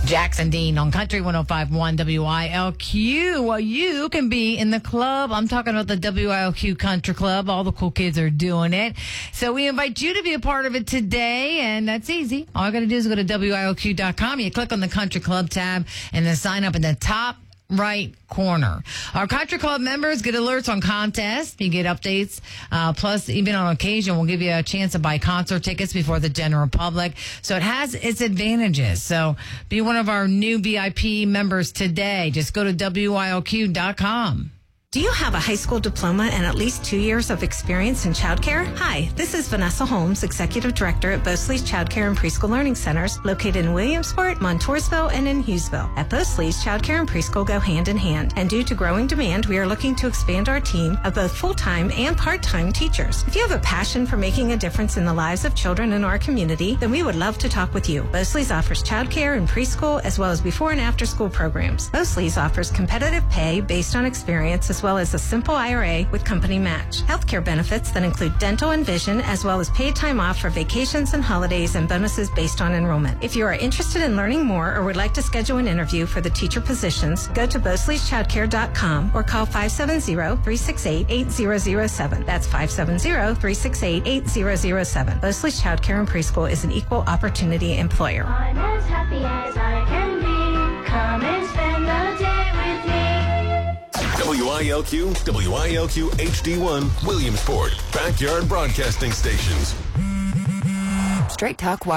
Jackson Dean on Country 105.1 WILQ. Well, you can be in the club. I'm talking about the WILQ Country Club. All the cool kids are doing it. So we invite you to be a part of it today, and that's easy. All you got to do is go to WILQ.com. You click on the Country Club tab and then sign up in the top right corner. Our Country Club members get alerts on contests. You get updates. Plus, even on occasion, we'll give you a chance to buy concert tickets before the general public. So it has its advantages. So be one of our new VIP members today. Just go to WILQ.com. Do you have a high school diploma and at least 2 years of experience in childcare? Hi, this is Vanessa Holmes, Executive Director at Bosley's Childcare and Preschool Learning Centers, located in Williamsport, Montoursville, and in Hughesville. At Bosley's, childcare and preschool go hand in hand, and due to growing demand, we are looking to expand our team of both full-time and part-time teachers. If you have a passion for making a difference in the lives of children in our community, then we would love to talk with you. Bosley's offers childcare and preschool, as well as before and after school programs. Bosley's offers competitive pay based on experience, as well as a simple IRA with company match. Healthcare benefits that include dental and vision, as well as paid time off for vacations and holidays, and bonuses based on enrollment. If you are interested in learning more or would like to schedule an interview for the teacher positions, go to Bosley'sChildcare.com or call 570-368-8007. That's 570-368-8007. Bosley's Childcare and Preschool is an equal opportunity employer. I'm as happy as I can be. Come and spend the day with me. WILQ, WILQ HD1, Williamsport, Backyard Broadcasting Stations. Straight Talk